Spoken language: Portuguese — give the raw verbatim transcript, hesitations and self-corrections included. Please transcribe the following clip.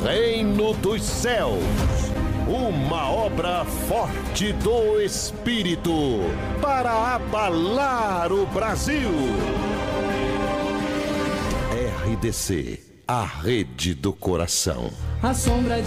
Reino dos Céus, uma obra forte do Espírito para abalar o Brasil. R D C, a rede do coração. A sombra